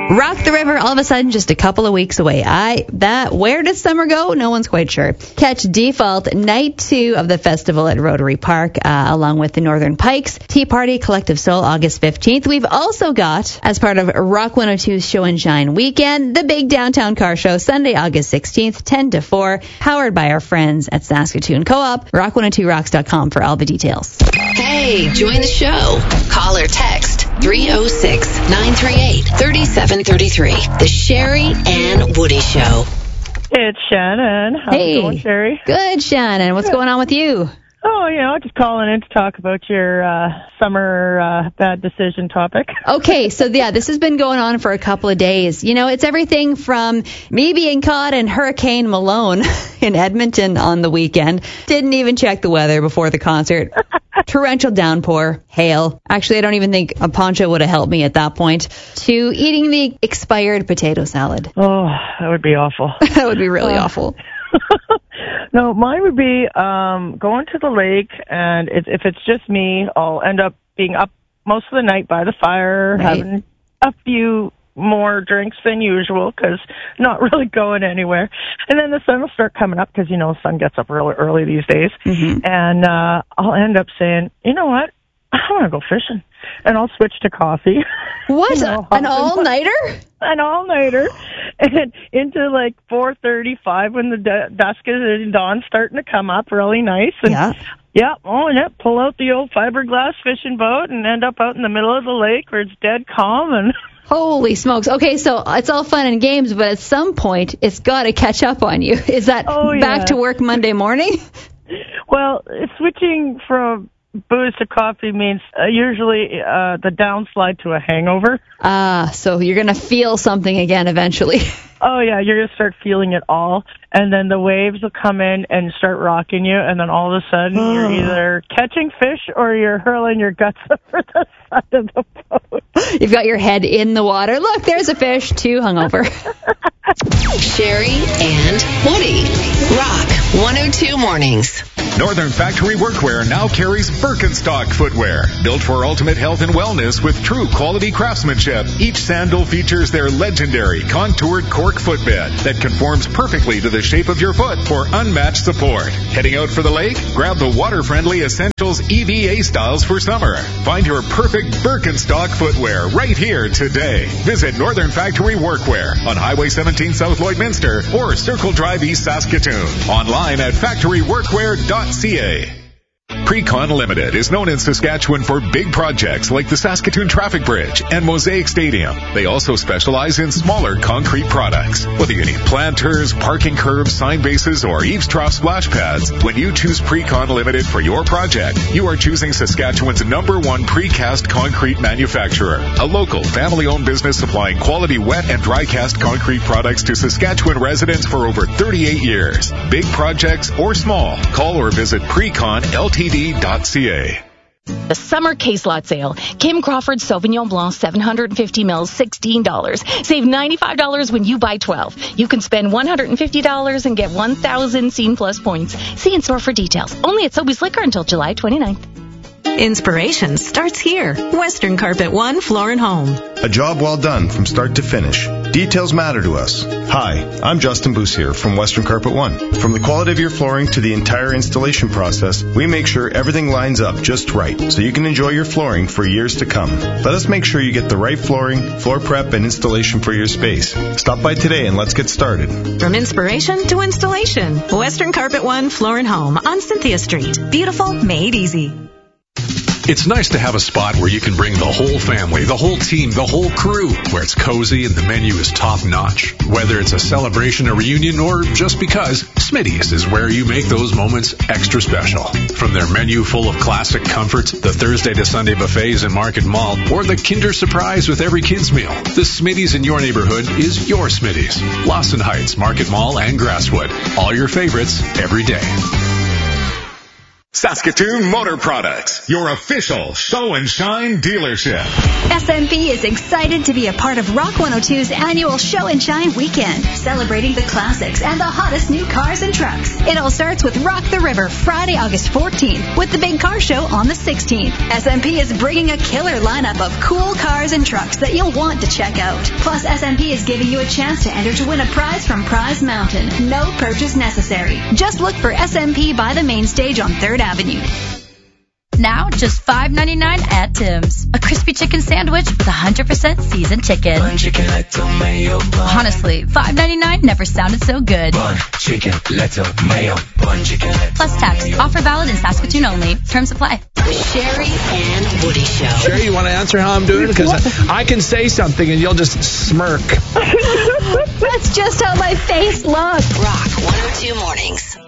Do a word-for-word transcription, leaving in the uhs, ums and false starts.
Rock the River, all of a sudden, just a couple of weeks away. I that Where did summer go? No one's quite sure. Catch Default, night two of the festival at Rotary Park, uh, along with the Northern Pikes. Tea Party, Collective Soul, August fifteenth. We've also got, as part of Rock one oh two's Show and Shine weekend, the big downtown car show, Sunday, August sixteenth, ten to four, powered by our friends at Saskatoon Co-op. rock one oh two rocks dot com for all the details. Hey, join the show. Call or text three oh six, nine three eight, three seven three three. The Sherry and Woody Show. It's Shannon. How's hey. it going, Sherry? Good, Shannon. What's going on with you? Oh, you know, just calling in to talk about your uh, summer uh, bad decision topic. Okay, so yeah, this has been going on for a couple of days. You know, it's everything from me being caught in Hurricane Malone in Edmonton on the weekend. Didn't even check the weather before the concert. Torrential downpour, hail. Actually, I don't even think a poncho would have helped me at that point. To eating the expired potato salad. Oh, that would be awful. That would be really uh, awful. No, mine would be um, going to the lake, and it, if it's just me, I'll end up being up most of the night by the fire, right. having a few more drinks than usual because not really going anywhere. And then the sun will start coming up because, you know, the sun gets up really early these days. Mm-hmm. And uh, I'll end up saying, you know what, I want to go fishing. And I'll switch to coffee. What? You know, An all-nighter? An all-nighter. And into like four thirty-five when the d- dusk is and dawn's starting to come up really nice. And yeah. Yeah, oh, yeah, pull out the old fiberglass fishing boat and end up out in the middle of the lake where it's dead calm. And holy smokes. Okay, so it's all fun and games, but at some point it's got to catch up on you. Is that oh, yeah. back to work Monday morning? Well, switching from booze to coffee means uh, usually uh, the downslide to a hangover. Ah, so you're going to feel something again eventually. Oh, yeah, you're going to start feeling it all, and then the waves will come in and start rocking you, and then all of a sudden you're either catching fish or you're hurling your guts over the side of the boat. You've got your head in the water. Look, there's a fish, too hungover. Sherry and Woody. Rock one oh two Mornings. Northern Factory Workwear now carries Birkenstock footwear, built for ultimate health and wellness with true quality craftsmanship. Each sandal features their legendary contoured cork footbed that conforms perfectly to the shape of your foot for unmatched support. Heading out for the lake? Grab the water-friendly Essentials E V A styles for summer. Find your perfect Birkenstock footwear right here today. Visit Northern Factory Workwear on Highway seventeen South Lloydminster or Circle Drive East Saskatoon. Online at factory workwear dot c a. Precon Limited is known in Saskatchewan for big projects like the Saskatoon Traffic Bridge and Mosaic Stadium. They also specialize in smaller concrete products. Whether you need planters, parking curbs, sign bases, or eaves trough splash pads, when you choose Precon Limited for your project, you are choosing Saskatchewan's number one precast concrete manufacturer. A local, family-owned business supplying quality wet and dry cast concrete products to Saskatchewan residents for over thirty-eight years. Big projects or small, call or visit precon l t d dot c a. The summer case lot sale. Kim Crawford Sauvignon Blanc seven hundred fifty mils, sixteen dollars. Save ninety-five dollars when you buy twelve. You can spend one hundred fifty dollars and get one thousand Scene Plus points. See in store for details. Only at Sobeys Liquor until July twenty-ninth. Inspiration starts here. Western Carpet One Floor and Home. A job well done from start to finish. Details matter to us. Hi, I'm Justin Boussier from Western Carpet One. From the quality of your flooring to the entire installation process, we make sure everything lines up just right so you can enjoy your flooring for years to come. Let us make sure you get the right flooring, floor prep, and installation for your space. Stop by today and let's get started. From inspiration to installation. Western Carpet One Floor and Home on Cynthia Street. Beautiful, made easy. It's nice to have a spot where you can bring the whole family, the whole team, the whole crew, where it's cozy and the menu is top-notch. Whether it's a celebration, a reunion, or just because, Smitty's is where you make those moments extra special. From their menu full of classic comforts, the Thursday to Sunday buffets in Market Mall, or the Kinder Surprise with every kid's meal, the Smitty's in your neighborhood is your Smitty's. Lawson Heights, Market Mall, and Grasswood. All your favorites every day. Saskatoon Motor Products, your official show and shine dealership. S M P is excited to be a part of Rock one oh two's annual Show and Shine weekend, celebrating the classics and the hottest new cars and trucks. It all starts with Rock the River Friday, August fourteenth, with the big car show on the sixteenth. S M P is bringing a killer lineup of cool cars and trucks that you'll want to check out. Plus, S M P is giving you a chance to enter to win a prize from Prize Mountain. No purchase necessary. Just look for S M P by the main stage on third Avenue. Now, just five ninety-nine at Tim's. A crispy chicken sandwich with one hundred percent seasoned chicken. Bun chicken, lettuce, mayo, bun. Honestly, five ninety-nine never sounded so good. Bun chicken, lettuce, mayo, bun chicken, lettuce, plus tax. mayo. Offer valid in Saskatoon only. Terms apply. The Sherry and Woody Show. Sherry, you want to answer how I'm doing? Because I, I can say something and you'll just smirk. That's just how my face looks. Rock one oh two Mornings.